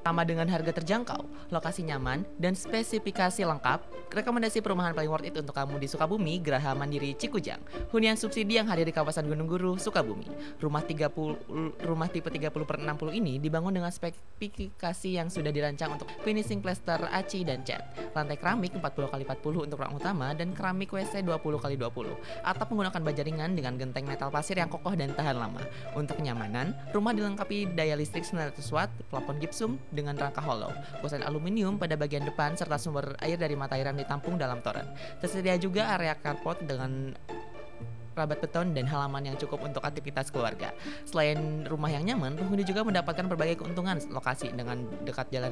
Sama dengan harga terjangkau, lokasi nyaman, dan spesifikasi lengkap, rekomendasi perumahan paling worth it untuk kamu di Sukabumi, Geraha Mandiri Cikujang. Hunian subsidi yang hadir di kawasan Gunung Guru, Sukabumi. Rumah tipe 30/60 ini dibangun dengan spesifikasi yang sudah dirancang untuk finishing plaster, aci, dan cat. Lantai keramik 40x40 untuk ruang utama dan keramik WC 20x20. Atap menggunakan baja ringan dengan genteng metal pasir yang kokoh dan tahan lama. Untuk kenyamanan, rumah dilengkapi daya listrik 900 watt, plafon gipsum dengan rangka hollow, kusen aluminium pada bagian depan serta sumber air dari mata air yang ditampung dalam toren. Tersedia juga area carport dengan rabat beton dan halaman yang cukup untuk aktivitas keluarga. Selain rumah yang nyaman, penghuni juga mendapatkan berbagai keuntungan lokasi dengan dekat jalan